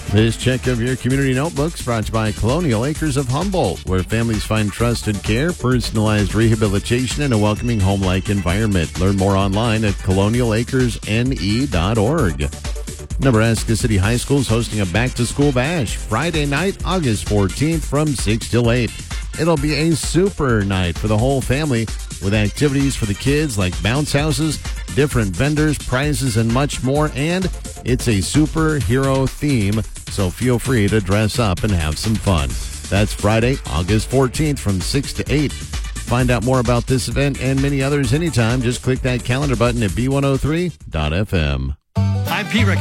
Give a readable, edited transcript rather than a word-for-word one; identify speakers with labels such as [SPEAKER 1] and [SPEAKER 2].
[SPEAKER 1] This check of your community notebooks brought to you by Colonial Acres of Humboldt, where families find trusted care, personalized rehabilitation, and a welcoming home-like environment. Learn more online at colonialacresne.org. Nebraska City High School is hosting a back-to-school bash Friday night, August 14th from 6 till 8. It'll be a super night for the whole family with activities for the kids like bounce houses, different vendors, prizes, and much more. And it's a superhero theme, so feel free to dress up and have some fun. That's Friday, August 14th from 6 to 8. Find out more about this event and many others anytime. Just click that calendar button at B103.fm.
[SPEAKER 2] I'm Pete